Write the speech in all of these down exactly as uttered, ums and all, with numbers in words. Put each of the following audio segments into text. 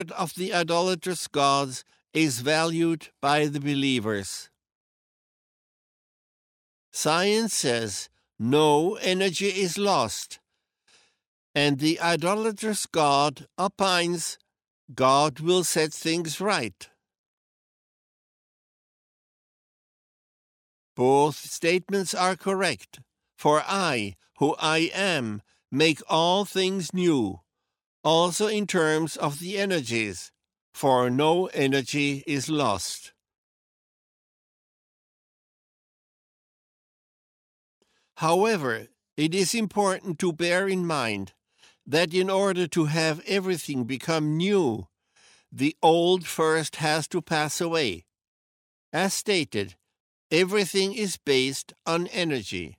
of the idolatrous gods is valued by the believers. Science says no energy is lost, and the idolatrous god opines God will set things right. Both statements are correct, for I, who I am, make all things new, also in terms of the energies, for no energy is lost. However, it is important to bear in mind that in order to have everything become new, the old first has to pass away. As stated, everything is based on energy.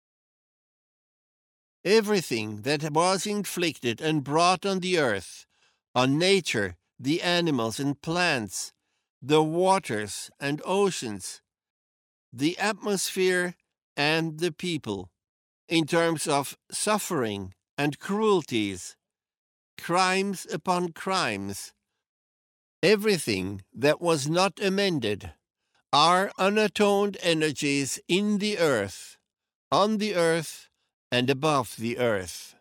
Everything that was inflicted and brought on the earth, on nature, the animals and plants, the waters and oceans, the atmosphere and the people, in terms of suffering and cruelties, crimes upon crimes, everything that was not amended, are unatoned energies in the earth, on the earth, and above the earth.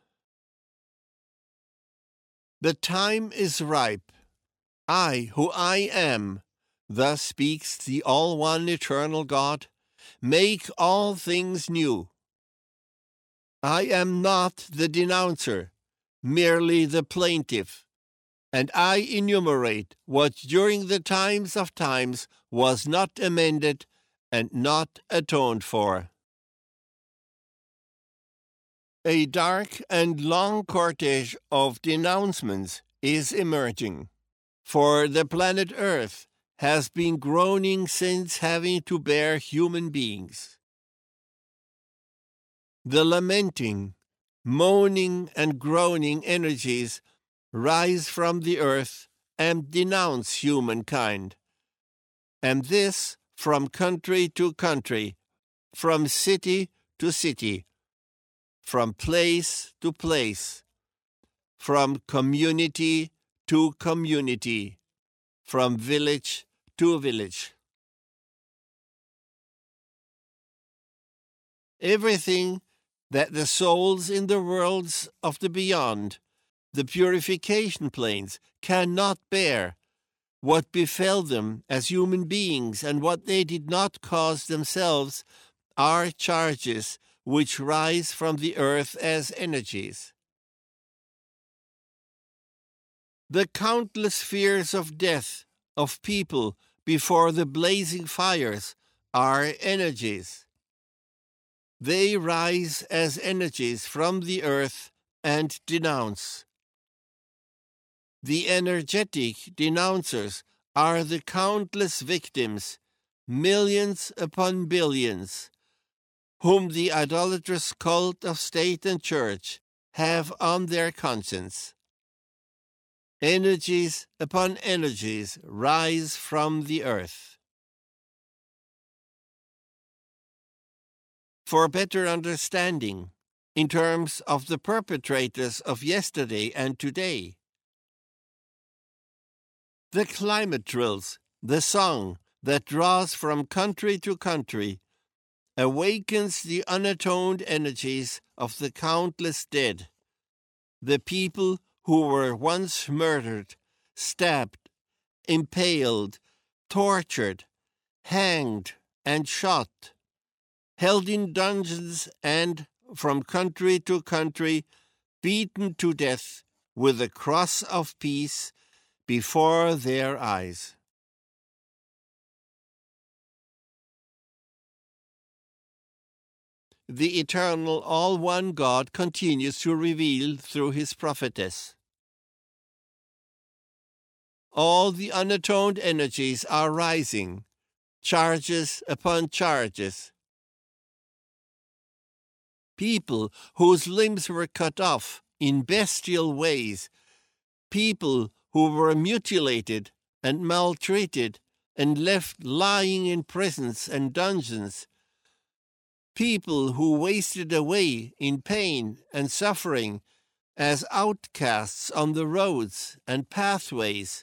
The time is ripe. I, who I am, thus speaks the all-one eternal God, make all things new. I am not the denouncer, merely the plaintiff, and I enumerate what during the times of times was not amended and not atoned for. A dark and long cortege of denouncements is emerging, for the planet Earth has been groaning since having to bear human beings. The lamenting, moaning, and groaning energies rise from the earth and denounce humankind, and this from country to country, from city to city, from place to place, from community to community, from village to village. Everything that the souls in the worlds of the beyond, the purification planes, cannot bear, what befell them as human beings and what they did not cause themselves, are charges which rise from the earth as energies. The countless fears of death of people before the blazing fires are energies. They rise as energies from the earth and denounce. The energetic denouncers are the countless victims, millions upon billions, whom the idolatrous cult of state and church have on their conscience. Energies upon energies rise from the earth. For better understanding, in terms of the perpetrators of yesterday and today, the climate drills, the song that draws from country to country, awakens the unatoned energies of the countless dead, the people who were once murdered, stabbed, impaled, tortured, hanged, and shot, held in dungeons and, from country to country, beaten to death with the cross of peace before their eyes. The eternal all-one God continues to reveal through his prophetess. All the unatoned energies are rising, charges upon charges. People whose limbs were cut off in bestial ways, people who were mutilated and maltreated and left lying in prisons and dungeons, people who wasted away in pain and suffering as outcasts on the roads and pathways